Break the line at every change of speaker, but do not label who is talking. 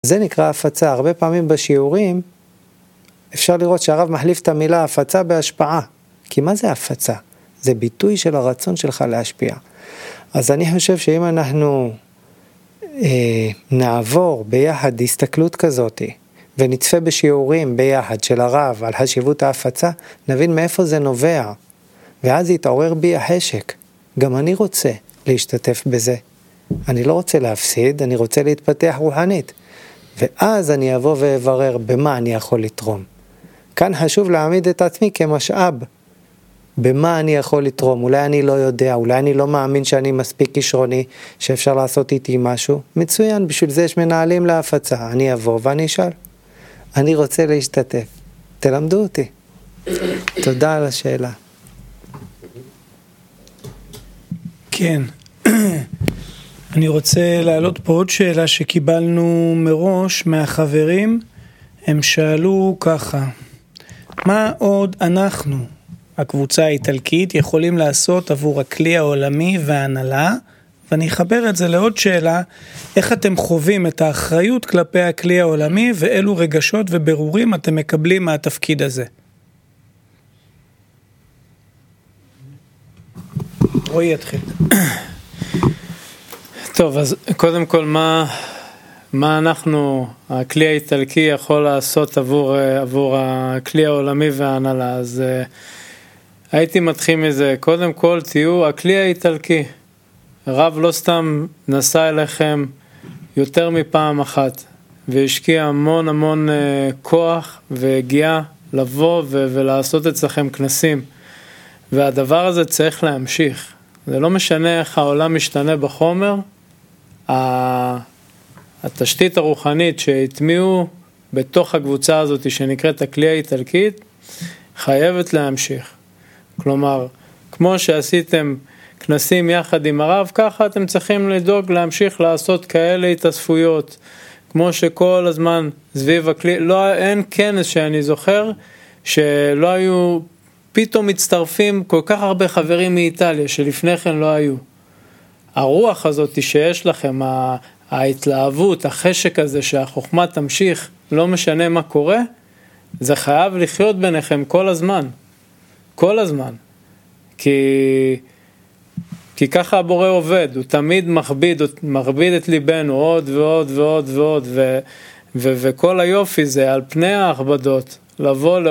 זה נקרא הפצה. הרבה פעמים בשיעורים אפשר לראות שהרב מחליף את המילה הפצה בהשפעה. כי מה זה הפצה? זה ביטוי של הרצון שלך להשפיע. אז אני חושב שאם אנחנו נעבור ביחד הסתכלות כזאת, ונצפה בשיעורים ביחד של הרב על חשיבות ההפצה, נבין מאיפה זה נובע. ואז יתעורר בי החשק. גם אני רוצה להשתתף בזה. אני לא רוצה להפסיד, אני רוצה להתפתח רוחנית. ואז אני אבוא ואברר במה אני יכול לתרום. כאן חשוב להעמיד את עצמי כמשאב. במה אני יכול לתרום? אולי אני לא יודע, אולי אני לא מאמין שאני מספיק כישרוני, שאפשר לעשות איתי משהו. מצוין, בשביל זה יש מנהלים להפצה. אני אבוא ואני אשאל. אני רוצה להשתתף. תלמדו אותי. תודה על השאלה.
כן. אני רוצה להעלות פה עוד שאלה שקיבלנו מראש מהחברים. הם שאלו ככה, מה עוד אנחנו, הקבוצה האיטלקית, יכולים לעשות עבור הכלי העולמי וההנהלה? ואני אחבר את זה לעוד שאלה, איך אתם חווים את האחריות כלפי הכלי העולמי, ואילו רגשות וברורים אתם מקבלים מהתפקיד הזה? רועי יתחיל.
טוב, אז קודם כל, מה אנחנו, הכלי האיטלקי יכול לעשות עבור הכלי העולמי וההנהלה? אז הייתי מתחיל מזה, קודם כל תהיו הכלי האיטלקי. הרב לא סתם נסע אליכם יותר מפעם אחת, והשקיע המון כוח והגיע לבוא ולעשות אצלכם כנסים. והדבר הזה צריך להמשיך. זה לא משנה איך העולם משתנה בחומר, התשתית הרוחנית שהטמיעו בתוך הקבוצה הזאת שנקראת הכלי האיטלקית, חייבת להמשיך. כלומר, כמו שעשיתם כנסים יחד עם הרב, ככה אתם צריכים לדאוג להמשיך לעשות כאלה התאספויות, כמו שכל הזמן סביב הכלי, אין כנס שאני זוכר, שלא היו, פתאום מצטרפים כל כך הרבה חברים מאיטליה, שלפני כן לא היו. הרוח הזאת שיש לכם, ההתלהבות, החשק הזה שהחוכמה תמשיך, לא משנה מה קורה, זה חייב לחיות ביניכם כל הזמן. כל הזמן. כי ככה הבורא עובד, הוא תמיד מכביד את ליבנו עוד ועוד ועוד ועוד, וכל היופי זה על פני ההכבדות, לבוא